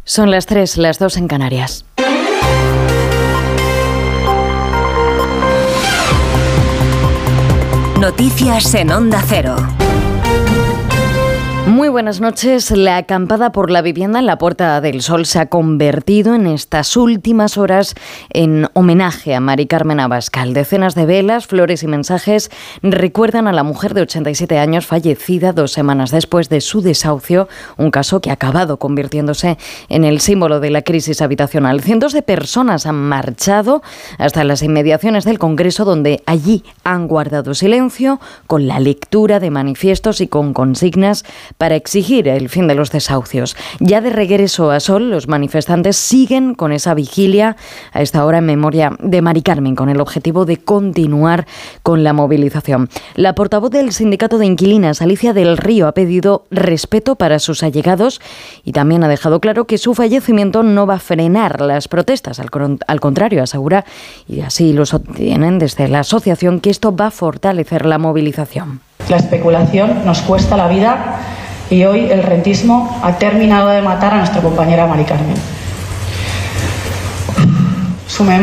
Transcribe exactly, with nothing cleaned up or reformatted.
Son las tres, las dos en Canarias. Noticias en Onda Cero. Muy buenas noches. La acampada por la vivienda en la Puerta del Sol se ha convertido en estas últimas horas en homenaje a Mari Carmen Abascal. Decenas de velas, flores y mensajes recuerdan a la mujer de ochenta y siete años fallecida dos semanas después de su desahucio, un caso que ha acabado convirtiéndose en el símbolo de la crisis habitacional. Cientos de personas han marchado hasta las inmediaciones del Congreso, donde allí han guardado silencio con la lectura de manifiestos y con consignas para exigir el fin de los desahucios. Ya de regreso a Sol, los manifestantes siguen con esa vigilia a esta hora en memoria de Mari Carmen, con el objetivo de continuar con la movilización. La portavoz del Sindicato de Inquilinas, Alicia del Río, ha pedido respeto para sus allegados y también ha dejado claro que su fallecimiento no va a frenar las protestas. Al, al contrario, asegura, y así lo sostienen desde la asociación, que esto va a fortalecer la movilización. La especulación nos cuesta la vida y hoy el rentismo ha terminado de matar a nuestra compañera Mari Carmen. Su